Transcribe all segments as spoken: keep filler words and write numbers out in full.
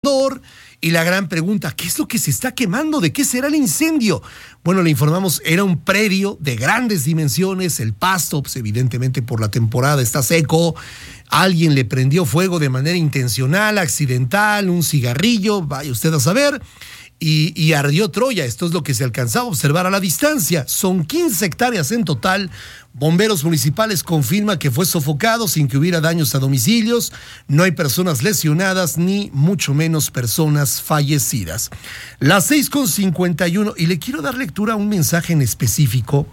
Y la gran pregunta, ¿qué es lo que se está quemando? ¿De qué será el incendio? Bueno, le informamos, era un predio de grandes dimensiones, el pasto, pues evidentemente por la temporada está seco, alguien le prendió fuego de manera intencional, accidental, un cigarrillo, vaya usted a saber, y, y ardió Troya. Esto es lo que se alcanzaba a observar a la distancia. Son quince hectáreas en total. Bomberos municipales confirman que fue sofocado sin que hubiera daños a domicilios. No hay personas lesionadas ni mucho menos personas fallecidas. Las seis con cincuenta y uno, y le quiero dar lectura a un mensaje en específico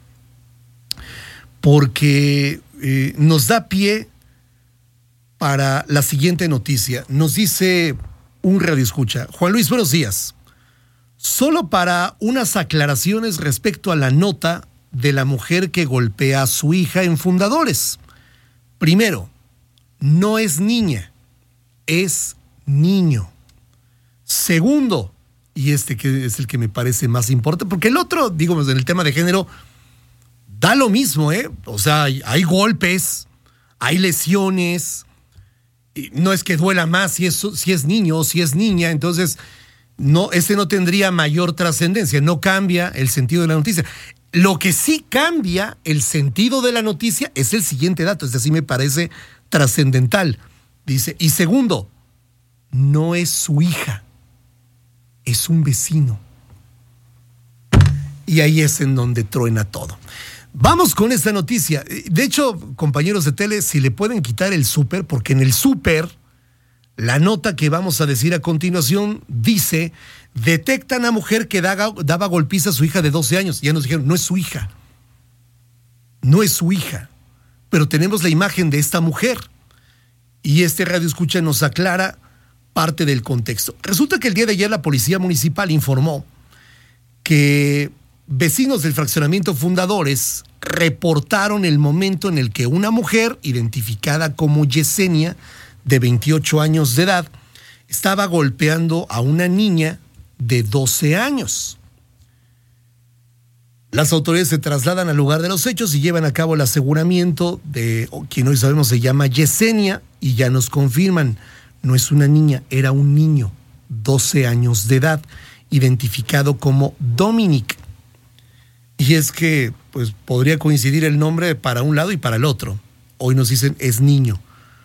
porque eh, nos da pie para la siguiente noticia. Nos dice un radioescucha: Juan Luis, buenos días. Solo para unas aclaraciones respecto a la nota de la mujer que golpea a su hija en Fundadores. Primero, no es niña, es niño. Segundo, y este que es el que me parece más importante, porque el otro, digo, en el tema de género, da lo mismo, ¿eh? O sea, hay, hay golpes, hay lesiones, y no es que duela más si es, si es niño o si es niña, entonces no, este no tendría mayor trascendencia, no cambia el sentido de la noticia. Lo que sí cambia el sentido de la noticia es el siguiente dato, es decir, me parece trascendental. Dice, y segundo, no es su hija, es un vecino. Y ahí es en donde truena todo. Vamos con esta noticia. De hecho, compañeros de tele, si le pueden quitar el súper, porque en el súper, la nota que vamos a decir a continuación dice: detectan a mujer que daba, daba golpiza a su hija de doce años. Ya nos dijeron, no es su hija. No es su hija. Pero tenemos la imagen de esta mujer. Y este radioescucha nos aclara parte del contexto. Resulta que el día de ayer la Policía Municipal informó que vecinos del fraccionamiento Fundadores reportaron el momento en el que una mujer, identificada como Yesenia, de veintiocho años de edad, estaba golpeando a una niña de doce años. Las autoridades se trasladan al lugar de los hechos y llevan a cabo el aseguramiento de quien hoy sabemos se llama Yesenia, y ya nos confirman, no es una niña, era un niño, doce años de edad, identificado como Dominic. Y es que pues podría coincidir el nombre para un lado y para el otro. Hoy nos dicen es niño,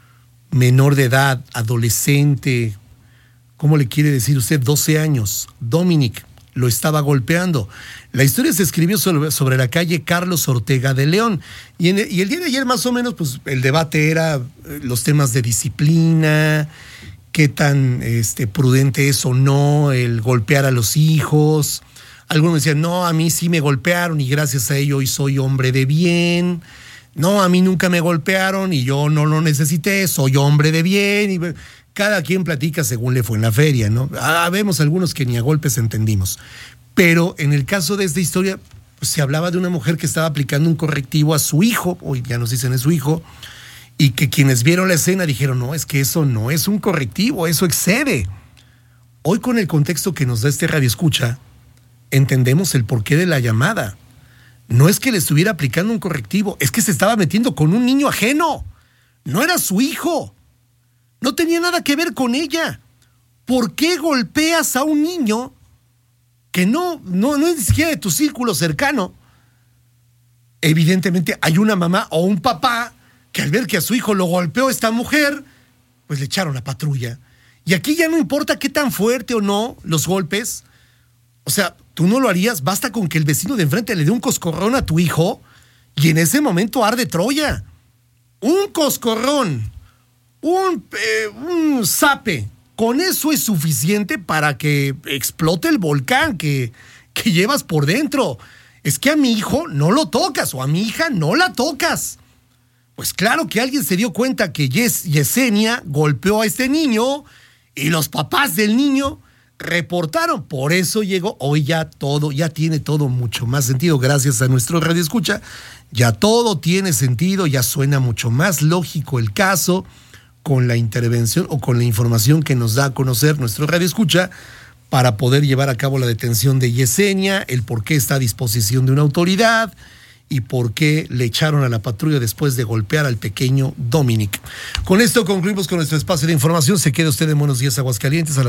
menor de edad, adolescente. ¿Cómo le quiere decir usted? doce años. Dominic lo estaba golpeando. La historia se escribió sobre, sobre la calle Carlos Ortega de León. Y, en el, y el día de ayer más o menos pues el debate era los temas de disciplina, qué tan este, prudente es o no el golpear a los hijos. Algunos decían, no, a mí sí me golpearon y gracias a ello hoy soy hombre de bien. No, a mí nunca me golpearon y yo no lo necesité, soy hombre de bien. Y cada quien platica según le fue en la feria, ¿no? Ah, vemos algunos que ni a golpes entendimos. Pero en el caso de esta historia, pues, se hablaba de una mujer que estaba aplicando un correctivo a su hijo, hoy ya nos dicen es su hijo, y que quienes vieron la escena dijeron, no, es que eso no es un correctivo, eso excede. Hoy con el contexto que nos da este radioescucha, entendemos el porqué de la llamada. No es que le estuviera aplicando un correctivo, es que se estaba metiendo con un niño ajeno. No era su hijo. No tenía nada que ver con ella. ¿Por qué golpeas a un niño que no, no, no es ni siquiera de tu círculo cercano? Evidentemente hay una mamá o un papá que al ver que a su hijo lo golpeó esta mujer, pues le echaron la patrulla. Y aquí ya no importa qué tan fuerte o no los golpes. O sea, tú no lo harías, basta con que el vecino de enfrente le dé un coscorrón a tu hijo y en ese momento arde Troya. Un coscorrón, un, eh, un zape, con eso es suficiente para que explote el volcán que, que llevas por dentro. Es que a mi hijo no lo tocas o a mi hija no la tocas. Pues claro que alguien se dio cuenta que Yes, Yesenia golpeó a este niño y los papás del niño reportaron, por eso llegó. Hoy ya todo, ya tiene todo mucho más sentido gracias a nuestro radioescucha. Ya todo tiene sentido, ya suena mucho más lógico el caso con la intervención o con la información que nos da a conocer nuestro radioescucha para poder llevar a cabo la detención de Yesenia, el por qué está a disposición de una autoridad y por qué le echaron a la patrulla después de golpear al pequeño Dominic. Con esto concluimos con nuestro espacio de información. Se queda usted en Buenos Días Aguascalientes a la